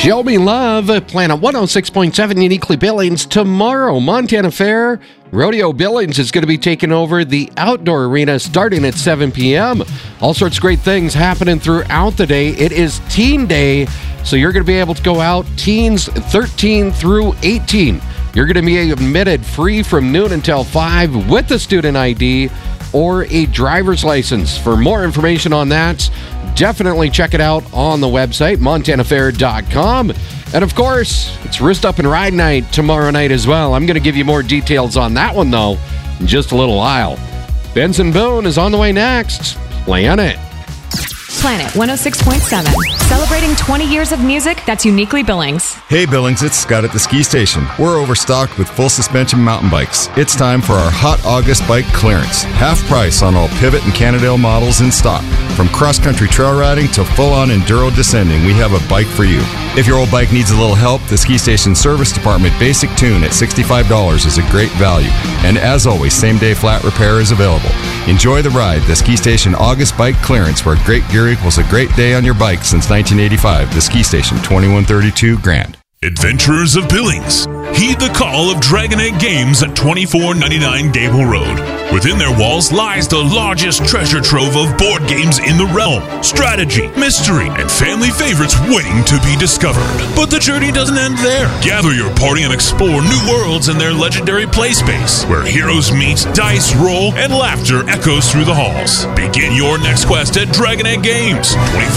Show Me Love, Planet 106.7, Uniquely Billings. Tomorrow, Montana Fair, Rodeo Billings is going to be taking over the outdoor arena starting at 7 p.m. All sorts of great things happening throughout the day. It is Teen Day, so you're going to be able to go out, teens 13 through 18. You're going to be admitted free from noon until 5 with a student ID or a driver's license. For more information on that, definitely check it out on the website, montanafair.com. And of course, it's Wrist Up and Ride Night tomorrow night as well. I'm going to give you more details on that one, though, in just a little while. Benson Boone is on the way next. Play on it. Planet 106.7. Celebrating 20 years of music that's uniquely Billings. Hey Billings, it's Scott at the ski station. We're overstocked with full suspension mountain bikes. It's time for our Hot August bike clearance. Half price on all Pivot and Cannondale models in stock. From cross-country trail riding to full-on enduro descending, we have a bike for you. If your old bike needs a little help, the Ski Station Service Department Basic Tune at $65 is a great value. And as always, same-day flat repair is available. Enjoy the ride, the Ski Station August Bike Clearance, where great gear equals a great day on your bike since 1985. The Ski Station, 2132 Grand. Adventurers of Billings, heed the call of Dragon Egg Games at 2499 Gable Road. Within their walls lies the largest treasure trove of board games in the realm. Strategy, mystery, and family favorites waiting to be discovered. But the journey doesn't end there. Gather your party and explore new worlds in their legendary play space, where heroes meet, dice roll, and laughter echoes through the halls. Begin your next quest at Dragon Egg Games,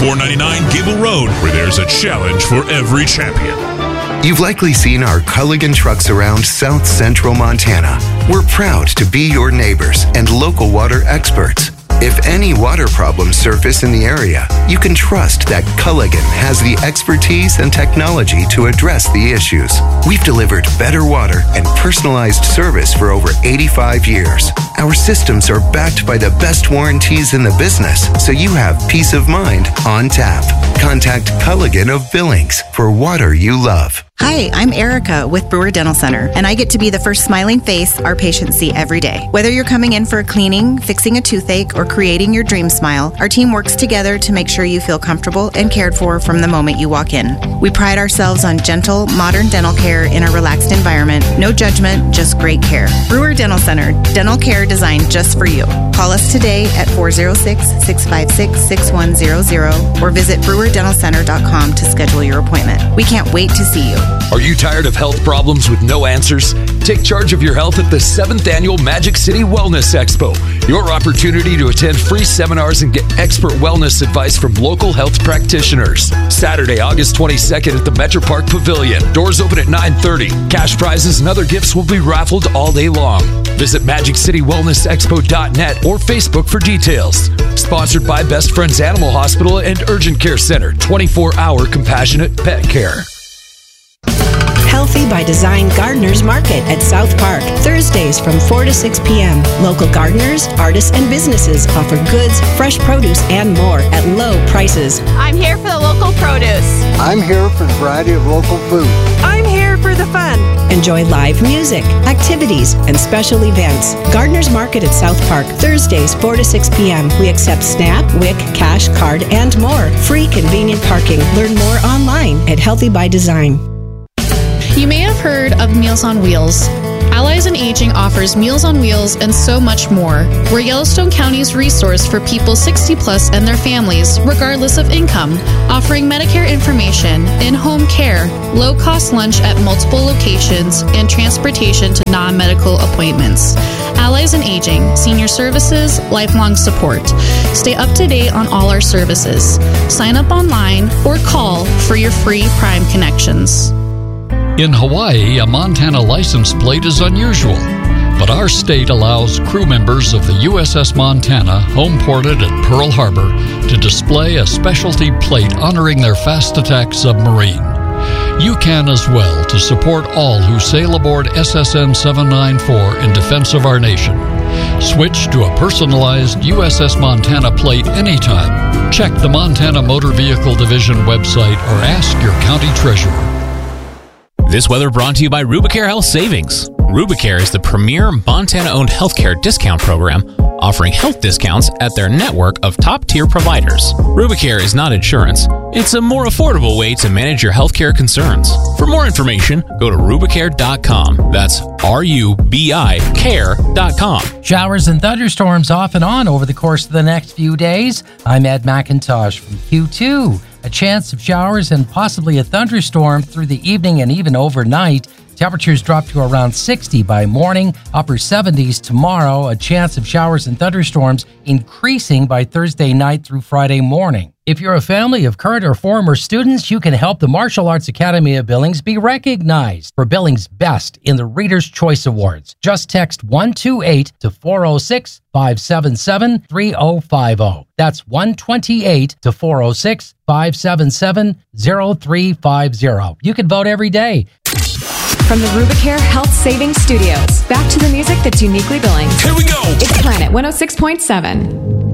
2499 Gable Road, where there's a challenge for every champion. You've likely seen our Culligan trucks around South Central Montana. We're proud to be your neighbors and local water experts. If any water problems surface in the area, you can trust that Culligan has the expertise and technology to address the issues. We've delivered better water and personalized service for over 85 years. Our systems are backed by the best warranties in the business, so you have peace of mind on tap. Contact Culligan of Billings for water you love. Hi, I'm Erica with Brewer Dental Center, and I get to be the first smiling face our patients see every day. Whether you're coming in for a cleaning, fixing a toothache, or creating your dream smile, our team works together to make sure you feel comfortable and cared for from the moment you walk in. We pride ourselves on gentle, modern dental care in a relaxed environment. No judgment, just great care. Brewer Dental Center, dental care designed just for you. Call us today at 406-656-6100 or visit brewerdentalcenter.com to schedule your appointment. We can't wait to see you. Are you tired of health problems with no answers? Take charge of your health at the 7th Annual Magic City Wellness Expo. Your opportunity to attend free seminars and get expert wellness advice from local health practitioners. Saturday, August 22nd at the Metro Park Pavilion. Doors open at 9:30. Cash prizes and other gifts will be raffled all day long. Visit MagicCityWellnessExpo.net or Facebook for details. Sponsored by Best Friends Animal Hospital and Urgent Care Center. 24-hour compassionate pet care. Healthy by Design Gardeners Market at South Park, Thursdays from 4 to 6 p.m. Local gardeners, artists, and businesses offer goods, fresh produce, and more at low prices. I'm here for the local produce. I'm here for the variety of local food. I'm here for the fun. Enjoy live music, activities, and special events. Gardeners Market at South Park, Thursdays 4 to 6 p.m. We accept SNAP, WIC, cash, card, and more. Free convenient parking. Learn more online at Healthy by Design. You may have heard of Meals on Wheels. Allies in Aging offers Meals on Wheels and so much more. We're Yellowstone County's resource for people 60 plus and their families, regardless of income, offering Medicare information, in-home care, low-cost lunch at multiple locations, and transportation to non-medical appointments. Allies in Aging, senior services, lifelong support. Stay up to date on all our services. Sign up online or call for your free Prime connections. In Hawaii, a Montana license plate is unusual, but our state allows crew members of the USS Montana, home-ported at Pearl Harbor, to display a specialty plate honoring their fast attack submarine. You can as well to support all who sail aboard SSN 794 in defense of our nation. Switch to a personalized USS Montana plate anytime. Check the Montana Motor Vehicle Division website or ask your county treasurer. This weather brought to you by Rubicare Health Savings. Rubicare is the premier Montana-owned healthcare discount program offering health discounts at their network of top-tier providers. Rubicare is not insurance. It's a more affordable way to manage your healthcare concerns. For more information, go to Rubicare.com. That's RUBICare.com. Showers and thunderstorms off and on over the course of the next few days. I'm Ed McIntosh from Q2. A chance of showers and possibly a thunderstorm through the evening and even overnight. Temperatures drop to around 60 by morning, upper 70s tomorrow. A chance of showers and thunderstorms increasing by Thursday night through Friday morning. If you're a family of current or former students, you can help the Martial Arts Academy of Billings be recognized for Billings' Best in the Reader's Choice Awards. Just text 128 to 406-577-3050. That's 128 to 406-577-0350. You can vote every day. From the Rubicare Health Savings Studios, back to the music that's uniquely Billings. Here we go. It's Planet 106.7.